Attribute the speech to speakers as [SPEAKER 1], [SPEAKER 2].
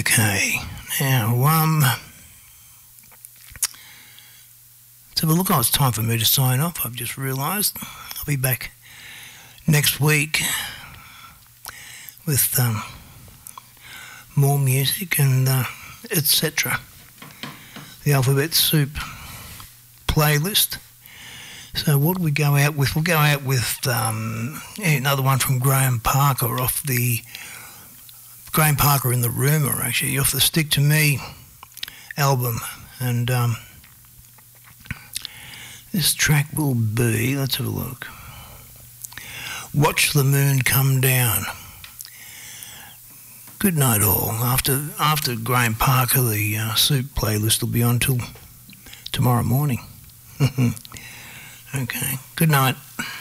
[SPEAKER 1] Okay, now, let's have a look. Oh, it's time for me to sign off. I've just realised. I'll be back next week with more music and etc. The Alphabet Soup playlist. So what do we go out with? We'll go out with another one from Graham Parker off the Graham Parker in the Rumour, actually, off the Stick to Me album. And this track will be, let's have a look, Watch the Moon Come Down. Good night all. After Graham Parker, the Soup playlist will be on till tomorrow morning. Okay, good night.